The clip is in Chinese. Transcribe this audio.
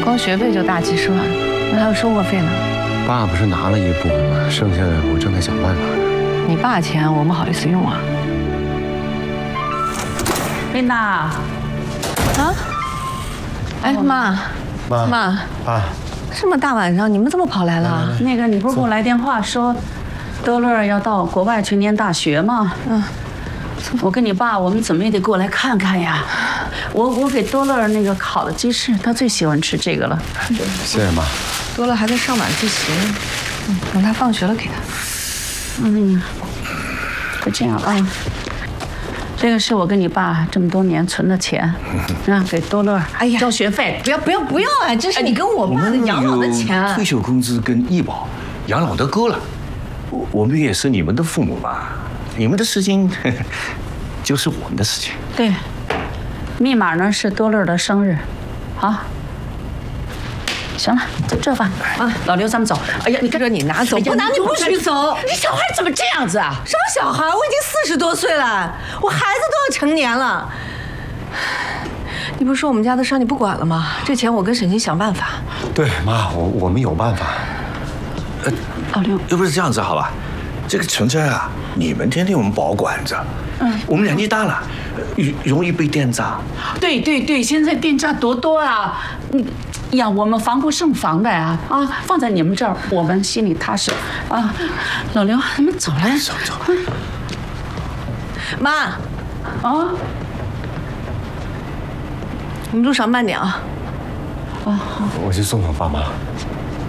光学费就大几十万，那还有生活费呢。 爸不是拿了一部分吗？剩下的我正在想办法呢。 你爸钱我们好意思用啊？ 琳达， 啊？哎，妈， 爸， 这么大晚上你们怎么跑来了？ 那个你不是给我来电话说，德乐要到国外去念大学吗？嗯。我跟你爸，我们怎么也得过来看看呀。我给多乐那个烤的鸡翅，他最喜欢吃这个了。 谢谢妈。 多乐还在上晚自习呢，等他放学了给他。 就这样啊。这个是我跟你爸这么多年存的钱，给多乐交学费。 不要啊！这是你跟我爸的养老的钱。 退休工资跟医保，养老的够了。我们也是你们的父母嘛，你们的事情就是我们的事情。 对，密码呢是多乐的生日，好。行了，就这吧。啊，老刘，咱们走。哎呀，你看你拿走，不拿你不许走。 你小孩怎么这样子啊？ 什么小孩？我已经40多岁了，我孩子都要成年了。你不是说我们家的事你不管了吗？这钱我跟沈清想办法。 对，妈，我们有办法。 老刘， 要不是这样子好吧？这个存折啊，你们天天我们保管着。我们年纪大了，容易被电诈。 对，现在电诈多啊！呀，我们防不胜防的呀！放在你们这儿，我们心里踏实啊。老刘，咱们走来， 走。 妈，你们路上慢点啊。 我去送送爸妈。